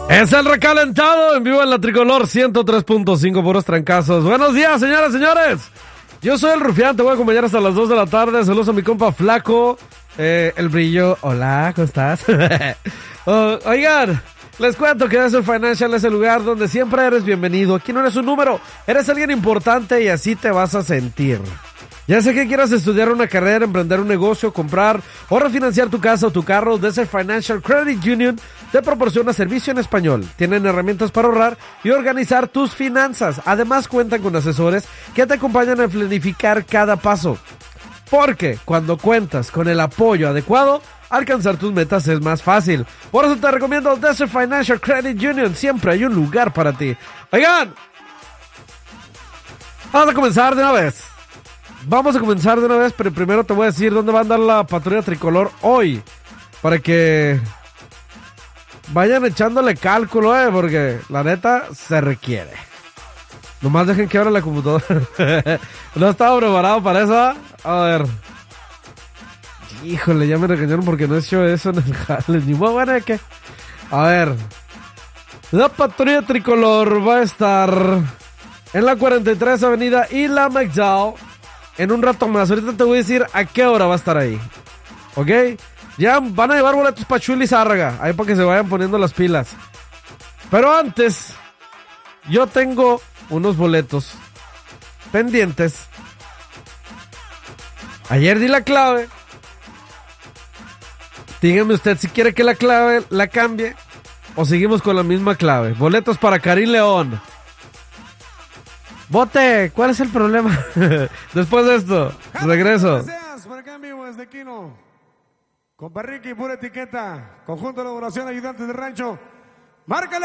Es el recalentado en vivo en la Tricolor 103.5, puros trancazos. Buenos días, señoras y señores. Yo soy el Rufián, te voy a acompañar hasta las 2 de la tarde. Saludos a mi compa Flaco, el Brillo. Hola, ¿cómo estás? Oigan, les cuento que Desert Financial es el lugar donde siempre eres bienvenido. Aquí no eres un número, eres alguien importante y así te vas a sentir. Ya sé que quieras estudiar una carrera, emprender un negocio, comprar o refinanciar tu casa o tu carro, Desert Financial Credit Union te proporciona servicio en español. Tienen herramientas para ahorrar y organizar tus finanzas. Además cuentan con asesores que te acompañan a planificar cada paso. Porque cuando cuentas con el apoyo adecuado, alcanzar tus metas es más fácil. Por eso te recomiendo Desert Financial Credit Union. Siempre hay un lugar para ti. Oigan, vamos a comenzar de una vez. Pero primero te voy a decir dónde va a andar la patrulla tricolor hoy. Para que vayan echándole cálculo, porque la neta se requiere. Nomás dejen que abra la computadora. No estaba preparado para eso. A ver. Híjole, ya me regañaron porque no he hecho eso en el jale. Ni modo, bueno, ¿qué? A ver. La patrulla tricolor va a estar en la 43 Avenida y la McDowell. En un rato más, ahorita te voy a decir a qué hora va a estar ahí. ¿Ok? Ya van a llevar boletos para Chuy Lizárraga, ahí para que se vayan poniendo las pilas. Pero antes, yo tengo unos boletos pendientes. Ayer di la clave. Dígame usted si quiere que la clave la cambie o seguimos con la misma clave. Boletos para Karim León. Bote, ¿cuál es el problema? Después de esto, regreso. Gracias, por acá en vivo desde Quino. Con Barriqui, pura etiqueta. Conjunto de elaboración, ayudantes de rancho. Márcale.